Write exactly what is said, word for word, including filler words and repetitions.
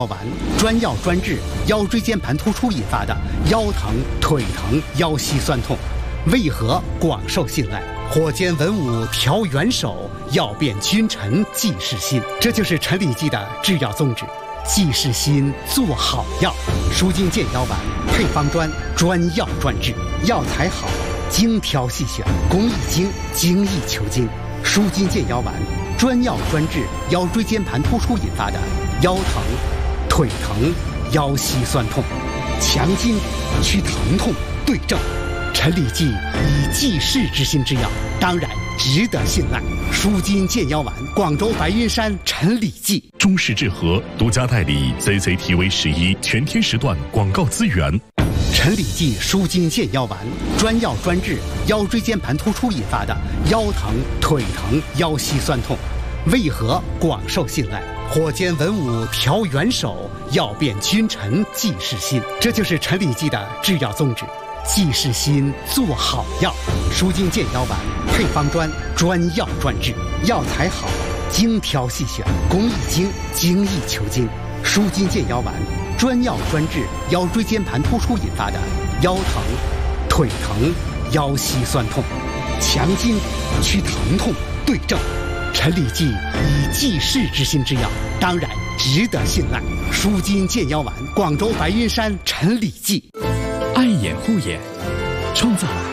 丸专药专治腰椎间盘突出引发的腰疼、腿疼、腰膝酸痛，为何广受信赖？火尖文武调元首，药变君臣济世心。这就是陈李济的制药宗旨，济世心，做好药。舒筋健腰丸配方专，专药专治，药材好，精挑细选，工艺精，精益求精。舒筋健腰丸专药专治腰椎间盘突出引发的腰疼、腿疼、腰膝酸痛，强筋去疼痛，对症。陈李济以济世之心之药，当然值得信赖。舒筋健腰丸，广州白云山陈李济。 中式治和独家代理 C C T V 十一全天时段广告资源。 陈李济舒筋健腰丸专药专治腰椎间盘突出引发的腰疼、腿疼、腰膝酸痛，为何广受信赖？火尖文武调元首，药变君臣济世心。这就是陈李济的制药宗旨，济世心，做好药。舒筋健腰丸配方专，专药专治，药材好，精挑细选，工艺精，精益求精。舒筋健腰丸专药专治腰椎间盘突出引发的腰疼、腿疼、腰膝酸痛，强筋去疼痛，对症。陈李济以济世之心之药，当然值得信赖。舒筋健腰丸，广州白云山陈李济。 爱眼护眼，创造